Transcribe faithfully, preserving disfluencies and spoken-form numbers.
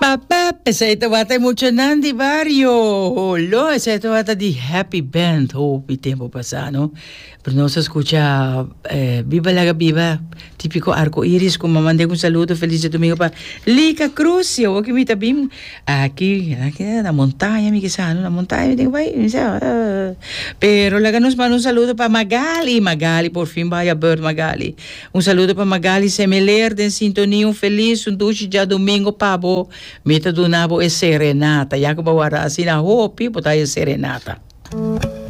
Papá, esa ito bata mucho Nandi Barrio. Lo, esa ito bata di Happy Band. Oh, mi tiempo pasado. Pero no se escucha eh, Viva la Viva, típico arco iris. Como mandé un saludo, feliz domingo para Lica Cruz. Yo que me tabim aquí, aquí en la montaña, mi quizá, ¿no? La montaña, me tengo ahí. Pero la nos manda un saludo para Magali. Magali, por fin vaya Bird Magali. Un saludo para Magali Semeler, de sintonía, un feliz, un duche ya domingo, pavo. Meta do nabo é serenata. Já que eu vou assim na roupa, botar é serenata.